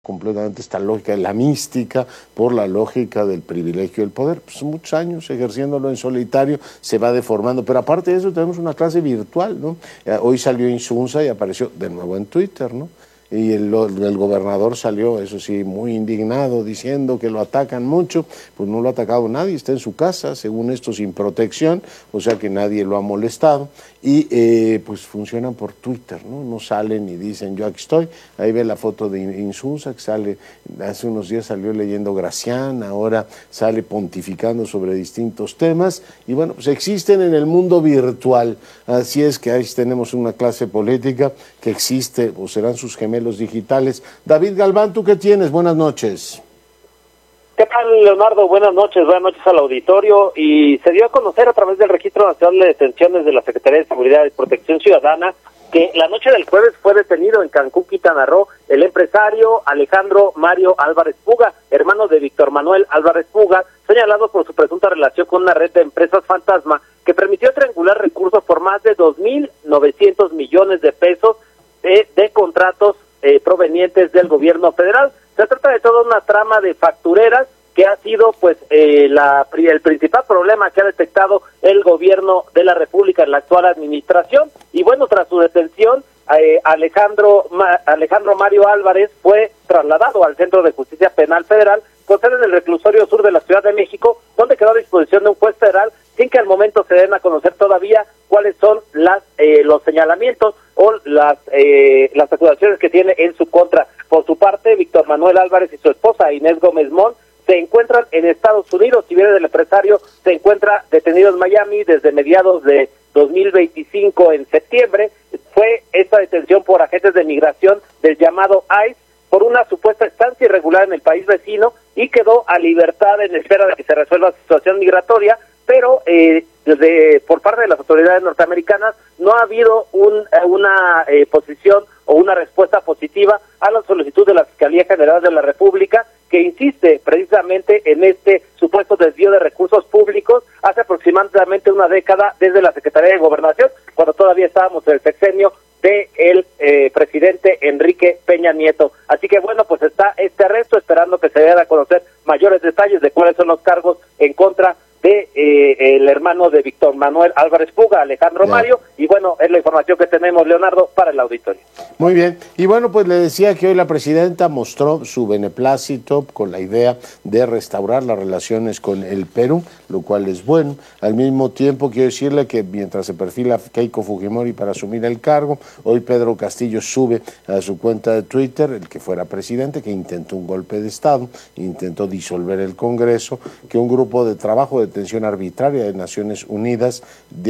completamente esta lógica de la mística por la lógica del privilegio del poder. Pues muchos años ejerciéndolo en solitario se va deformando, pero aparte de eso tenemos una clase virtual, ¿no? Hoy salió Insunza y apareció de nuevo en Twitter, ¿no? Y el gobernador salió, eso sí, muy indignado, diciendo que lo atacan mucho. Pues no lo ha atacado nadie, está en su casa, según esto, sin protección, o sea que nadie lo ha molestado. Y pues funcionan por Twitter, ¿no? No salen y dicen, yo aquí estoy. Ahí ve la foto de Insunza, que sale, hace unos días salió leyendo Gracián, ahora sale pontificando sobre distintos temas. Y bueno, pues existen en el mundo virtual. Así es que ahí tenemos una clase política que existe, o serán sus gemelos digitales. David Galván, ¿tú qué tienes? Buenas noches. ¿Qué tal, Leonardo? Buenas noches al auditorio. Y se dio a conocer a través del Registro Nacional de Detenciones de la Secretaría de Seguridad y Protección Ciudadana que la noche del jueves fue detenido en Cancún, Quintana Roo, el empresario Alejandro Mario Álvarez Puga, hermano de Víctor Manuel Álvarez Puga, señalado por su presunta relación con una red de empresas fantasma que permitió triangular recursos por más de 2.900 millones de pesos de contratos provenientes del gobierno federal. Se trata de toda una trama de factureras que ha sido pues el principal problema que ha detectado el gobierno de la República en la actual administración. Y bueno, tras su detención, Alejandro Mario Álvarez fue trasladado al Centro de Justicia Penal Federal, con sede en el reclusorio sur de la Ciudad de México, donde quedó a disposición de un juez federal, sin que al momento se den a conocer todavía cuáles son los señalamientos o las acusaciones que tiene en su contra. Por su parte, Víctor Manuel Álvarez y su esposa Inés Gómez Mont se encuentran en Estados Unidos. Si bien el empresario se encuentra detenido en Miami desde mediados de 2025 en septiembre, fue esta detención por agentes de migración del llamado ICE por una supuesta estancia irregular en el país vecino y quedó a libertad en espera de que se resuelva su situación migratoria, pero por parte de las autoridades norteamericanas no ha habido una posición o una respuesta positiva a la solicitud de la Fiscalía General de la República, que insiste precisamente en este supuesto desvío de recursos públicos hace aproximadamente una década desde la Secretaría de Gobernación, cuando todavía estábamos en el sexenio del presidente Enrique Peña Nieto. Así que bueno, pues está este arresto, esperando que se den a conocer mayores detalles de cuáles son los cargos en contra de el hermano de Víctor Manuel Álvarez Puga, Alejandro Mario, y bueno, es la información que tenemos, Leonardo, para el auditorio. Muy bien, y bueno, pues le decía que hoy la presidenta mostró su beneplácito con la idea de restaurar las relaciones con el Perú, lo cual es bueno. Al mismo tiempo quiero decirle que mientras se perfila Keiko Fujimori para asumir el cargo, hoy Pedro Castillo sube a su cuenta de Twitter, el que fuera presidente, que intentó un golpe de Estado, intentó disolver el Congreso, que un grupo de trabajo de detención arbitraria de Naciones Unidas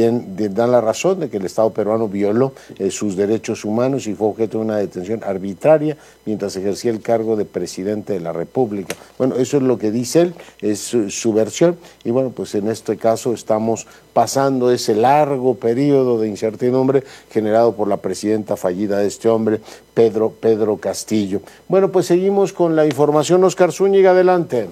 dan la razón de que el Estado peruano violó sus derechos humanos y fue objeto de una detención arbitraria mientras ejercía el cargo de presidente de la República. Bueno, eso es lo que dice él, es su versión, y bueno, pues en este caso estamos pasando ese largo periodo de incertidumbre generado por la presidenta fallida de este hombre, Pedro Castillo. Bueno, pues seguimos con la información. Óscar Zúñiga, adelante.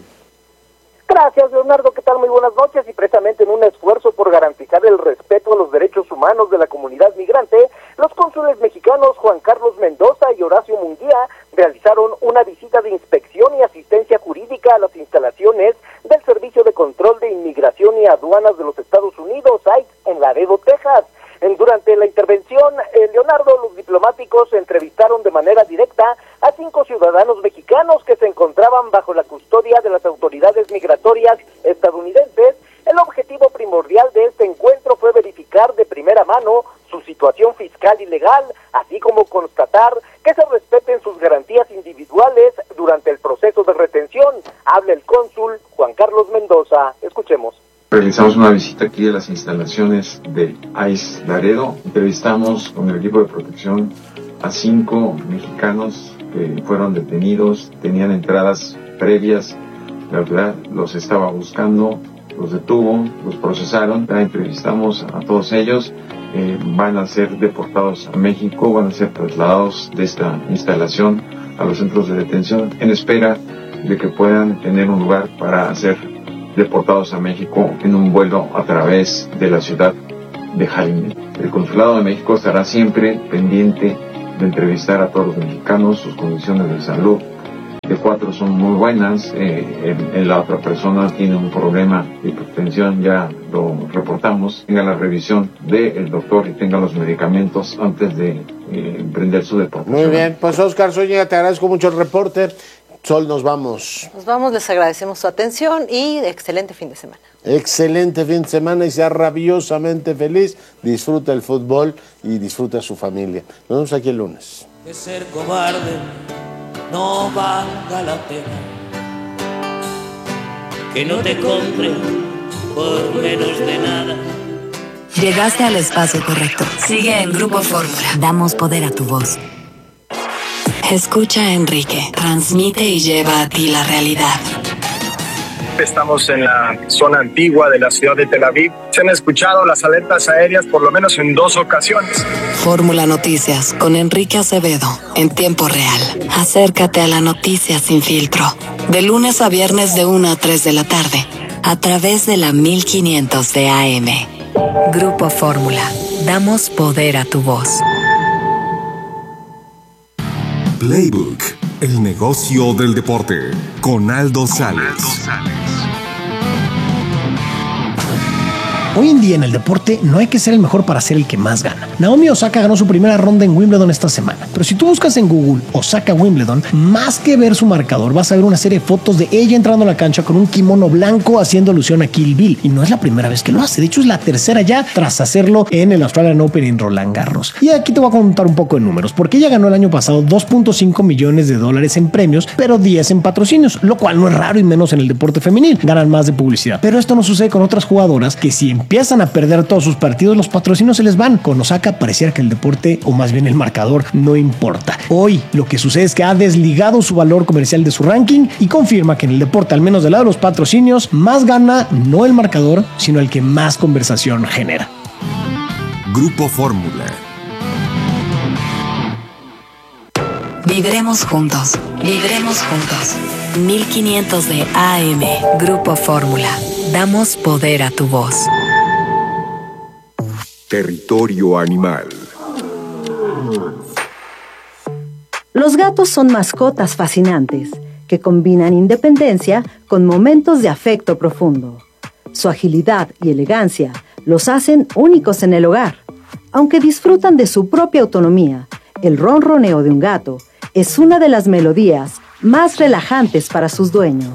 Gracias, Leonardo. ¿Qué tal? Muy buenas noches. Y precisamente en un esfuerzo por garantizar el respeto a los derechos humanos de la comunidad migrante, los cónsules mexicanos Juan Carlos Mendoza y Horacio Munguía realizaron una visita de inspección y asistencia jurídica a las instalaciones del Servicio de Control de Inmigración y Aduanas de los Estados Unidos, ICE, en Laredo, Texas. Durante la intervención, Leonardo, los diplomáticos entrevistaron de manera directa a 5 ciudadanos mexicanos que se encontraban bajo la custodia de las autoridades migratorias estadounidenses. El objetivo primordial de este encuentro fue verificar de primera mano su situación fiscal y legal, así como constatar que se respeten sus garantías individuales durante el proceso de retención. Habla el cónsul Juan Carlos Mendoza. Escuchemos. Realizamos una visita aquí a las instalaciones de ICE Laredo. Entrevistamos con el equipo de protección a 5 mexicanos que fueron detenidos, tenían entradas previas, la autoridad los estaba buscando, los detuvo, los procesaron. Ya entrevistamos a todos ellos, van a ser deportados a México, van a ser trasladados de esta instalación a los centros de detención en espera de que puedan tener un lugar para ser deportados a México en un vuelo a través de la ciudad de Jalín. El Consulado de México estará siempre pendiente de entrevistar a todos los mexicanos, sus condiciones de salud, de 4 son muy buenas, la otra persona tiene un problema de hipertensión, ya lo reportamos, tenga la revisión del doctor y tenga los medicamentos antes de emprender su deporte. Muy bien, pues Oscar Zúñiga, te agradezco mucho el reporte. Sol, nos vamos. Nos vamos, les agradecemos su atención y excelente fin de semana. Excelente fin de semana y sea rabiosamente feliz. Disfruta el fútbol y disfruta a su familia. Nos vemos aquí el lunes. Que ser cobarde no valga la pena, que no te compren por menos de nada. Llegaste al espacio correcto. Sigue en Grupo Fórmula. Damos poder a tu voz. Escucha a Enrique, transmite y lleva a ti la realidad. Estamos en la zona antigua de la ciudad de Tel Aviv. Se han escuchado las alertas aéreas por lo menos en 2 ocasiones. Fórmula Noticias con Enrique Acevedo en tiempo real. Acércate a la noticia sin filtro. De lunes a viernes de 1 a 3 de la tarde. A través de la 1500 de AM. Grupo Fórmula. Damos poder a tu voz. Playbook, el negocio del deporte, con Aldo Sales. Hoy en día en el deporte no hay que ser el mejor para ser el que más gana. Naomi Osaka ganó su primera ronda en Wimbledon esta semana, pero si tú buscas en Google Osaka Wimbledon, más que ver su marcador, vas a ver una serie de fotos de ella entrando a la cancha con un kimono blanco haciendo alusión a Kill Bill. Y no es la primera vez que lo hace, de hecho es la tercera ya tras hacerlo en el Australian Open en Roland Garros. Y aquí te voy a contar un poco de números, porque ella ganó el año pasado $2.5 millones en premios, pero 10 en patrocinios, lo cual no es raro y menos en el deporte femenil, ganan más de publicidad. Pero esto no sucede con otras jugadoras que si empiezan a perder todos sus partidos, los patrocinios se les van. Con Osaka pareciera que el deporte, o más bien el marcador, no importa. Hoy lo que sucede es que ha desligado su valor comercial de su ranking y confirma que en el deporte, al menos del lado de los patrocinios, más gana no el marcador, sino el que más conversación genera. Grupo Fórmula. Vibremos juntos. Vibremos juntos. 1500 de AM. Grupo Fórmula. Damos poder a tu voz. Territorio animal. Los gatos son mascotas fascinantes que combinan independencia con momentos de afecto profundo. Su agilidad y elegancia los hacen únicos en el hogar. Aunque disfrutan de su propia autonomía, el ronroneo de un gato es una de las melodías más relajantes para sus dueños.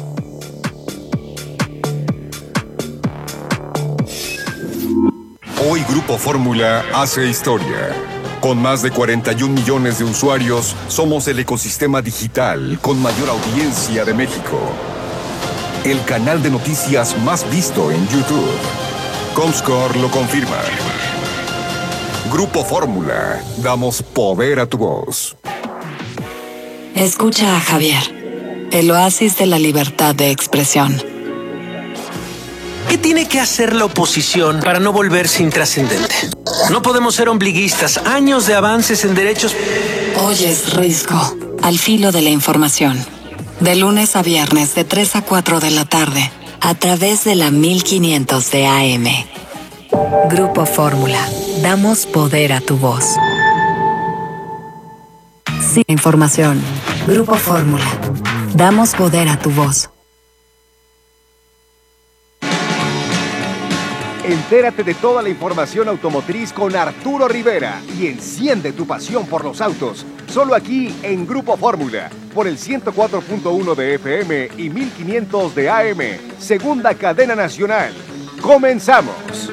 Hoy Grupo Fórmula hace historia. Con más de 41 millones de usuarios, somos el ecosistema digital con mayor audiencia de México. El canal de noticias más visto en YouTube. Comscore lo confirma. Grupo Fórmula. Damos poder a tu voz. Escucha a Javier, el oasis de la libertad de expresión. ¿Qué tiene que hacer la oposición para no volverse intrascendente? No podemos ser ombliguistas. Años de avances en derechos. Oyes Risco, al filo de la información. De lunes a viernes de 3 a 4 de la tarde, a través de la 1500 de AM. Grupo Fórmula. Damos poder a tu voz. Sin información. Grupo Fórmula. Damos poder a tu voz. Entérate de toda la información automotriz con Arturo Rivera y enciende tu pasión por los autos. Solo aquí en Grupo Fórmula, por el 104.1 de FM y 1500 de AM, segunda cadena nacional. ¡Comenzamos!